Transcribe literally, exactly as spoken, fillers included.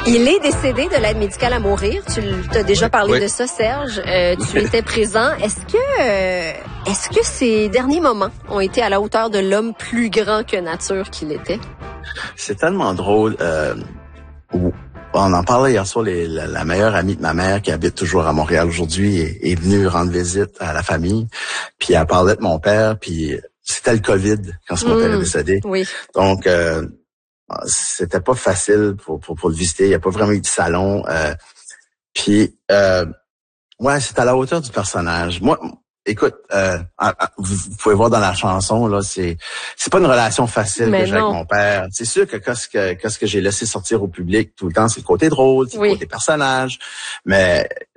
Il est décédé de l'aide médicale à mourir. Tu as déjà parlé oui. de ça, Serge. Euh, tu étais présent. Est-ce que, euh, est-ce que ces derniers moments ont été à la hauteur de l'homme plus grand que nature qu'il était? C'est tellement drôle. Euh, on en parlait hier soir. Les, la, la meilleure amie de ma mère, qui habite toujours à Montréal aujourd'hui, est, est venue rendre visite à la famille. Puis elle parlait de mon père. Puis c'était le COVID quand mon mmh, père est décédé. Oui. Donc euh, c'était pas facile pour, pour, pour le visiter. Il n'y a pas vraiment eu de salon. Euh, puis, euh, ouais, c'est à la hauteur du personnage. Moi, écoute, euh, vous, vous pouvez voir dans la chanson, là, c'est c'est pas une relation facile Mais que j'ai avec mon père. C'est sûr que qu'est-ce que qu'est-ce que j'ai laissé sortir au public tout le temps, c'est le côté drôle, c'est oui. le côté personnage. Mais